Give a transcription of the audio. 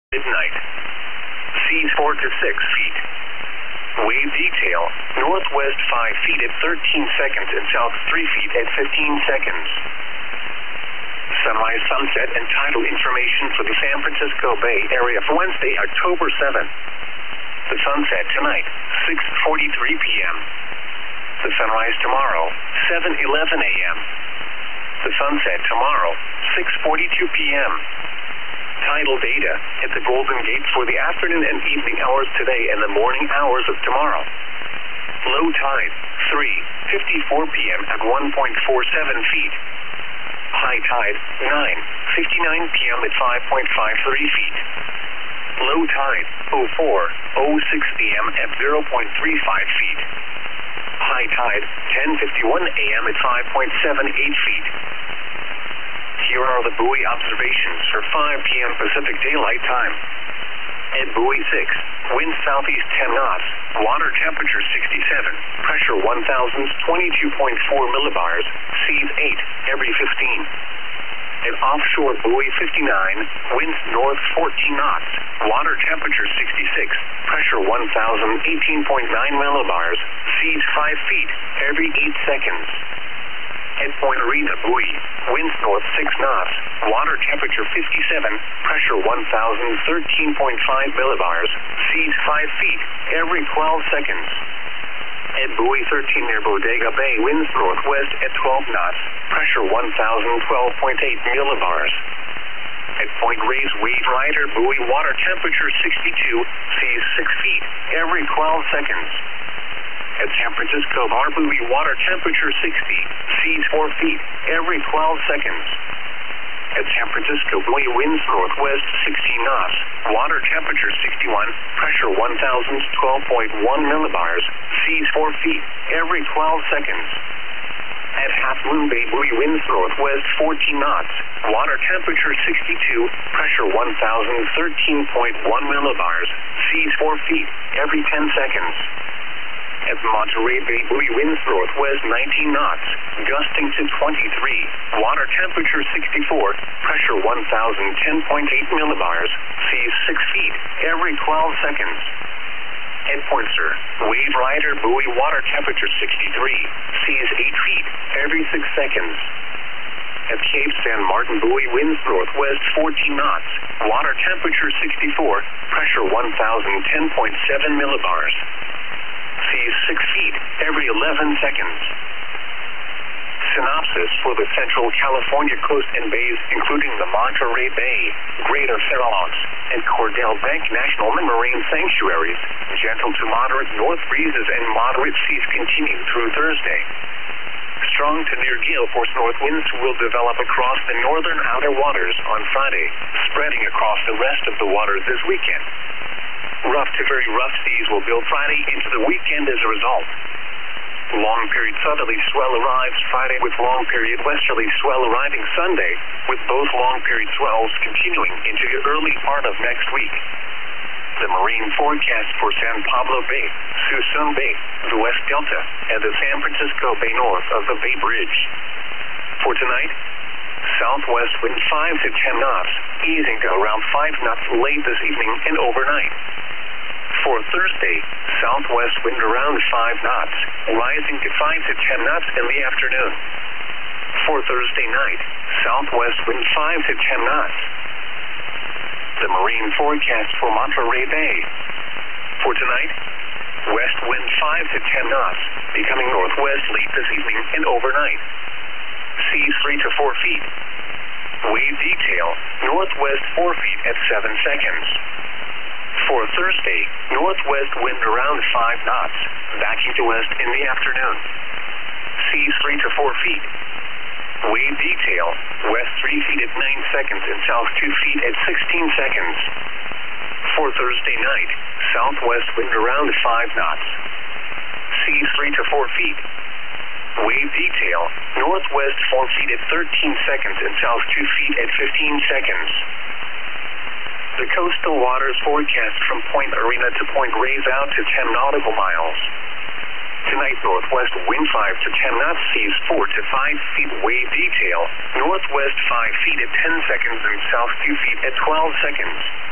Midnight. Seas 4 to 6 feet. Wave detail, northwest 5 feet at 13 seconds and south 3 feet at 15 seconds. Sunrise, sunset, and tidal information for the San Francisco Bay Area for Wednesday, October 7th. The sunset tonight, 6:43 p.m. The sunrise tomorrow, 7:11 a.m. The sunset tomorrow, 6:42 p.m. Tidal data at the Golden Gate for the afternoon and evening hours today and the morning hours of tomorrow. Low tide, 3:54 p.m. at 1.47 feet. High tide, 9:59 p.m. at 5.53 feet. Low tide, 04:06 p.m. at 0.35 feet. High tide, 10:51 a.m. at 5.78 feet. Here are the buoy observations for 5 p.m. Pacific Daylight Time. At buoy 6, wind southeast 10 knots, water temperature 67, pressure 1,022.4 millibars, seas 8 every 15. At offshore buoy 59, winds north 14 knots, water temperature 66, pressure 1,018.9 millibars, seas 5 feet every 8 seconds. At Point Rita buoy, winds north 6 knots, water temperature 57, pressure 1,013.5 millibars, seas 5 feet every 12 seconds. At buoy 13 near Bodega Bay, winds northwest at 12 knots, pressure 1,012.8 millibars. At Point Reyes Wave Rider buoy, water temperature 62, seas 6 feet every 12 seconds. At San Francisco Bar buoy, water temperature 60, seas 4 feet every 12 seconds. At San Francisco buoy, winds northwest 16 knots, water temperature 61, pressure 1,012.1 millibars, seas 4 feet every 12 seconds. At Half Moon Bay buoy, winds northwest 14 knots, water temperature 62, pressure 1,013.1 millibars, seas 4 feet every 10 seconds. At Monterey Bay buoy, winds northwest 19 knots, gusting to 23, water temperature 64, pressure 1,010.8 millibars, seas 6 feet every 12 seconds. At Pointer, Wave Rider buoy, water temperature 63, seas 8 feet every 6 seconds. At Cape San Martin buoy, winds northwest 14 knots, water temperature 64, pressure 1,010.7 millibars. Seas 6 feet every 11 seconds. Synopsis for the Central California coast and bays, including the Monterey Bay, Greater Farallones, and Cordell Bank National Marine Sanctuaries. Gentle to moderate north breezes and moderate seas continue through Thursday. Strong to near gale force north winds will develop across the northern outer waters on Friday, spreading across the rest of the waters this weekend. Rough to very rough seas will build Friday into the weekend as a result. Long period southerly swell arrives Friday with long period westerly swell arriving Sunday, with both long period swells continuing into the early part of next week. The marine forecast for San Pablo Bay, Suisun Bay, the West Delta, and the San Francisco Bay north of the Bay Bridge. For tonight, southwest wind 5 to 10 knots, easing to around 5 knots late this evening and overnight. For Thursday, southwest wind around 5 knots, rising to 5 to 10 knots in the afternoon. For Thursday night, southwest wind 5 to 10 knots. The marine forecast for Monterey Bay. For tonight, west wind 5 to 10 knots, becoming northwest late this evening and overnight. Seas 3 to 4 feet. Wave detail, northwest 4 feet at 7 seconds. For Thursday, northwest wind around 5 knots, backing to west in the afternoon. Seas 3 to 4 feet. Wave detail, west 3 feet at 9 seconds and south 2 feet at 16 seconds. For Thursday night, southwest wind around 5 knots. Seas 3 to 4 feet. Wave detail, northwest 4 feet at 13 seconds and south 2 feet at 15 seconds. The coastal waters forecast from Point Arena to Point Reyes out to 10 nautical miles. Tonight, northwest wind 5 to 10 knots, seas 4 to 5 feet. Wave detail, northwest 5 feet at 10 seconds and south 2 feet at 12 seconds.